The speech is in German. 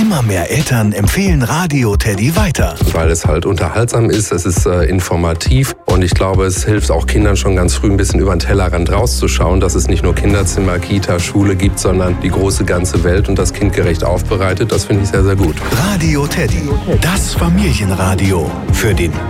Immer mehr Eltern empfehlen Radio Teddy weiter. Weil es halt unterhaltsam ist, es ist informativ und ich glaube, es hilft auch Kindern schon ganz früh ein bisschen über den Tellerrand rauszuschauen, dass es nicht nur Kinderzimmer, Kita, Schule gibt, sondern die große ganze Welt und das kindgerecht aufbereitet. Das finde ich sehr, sehr gut. Radio Teddy, das Familienradio für den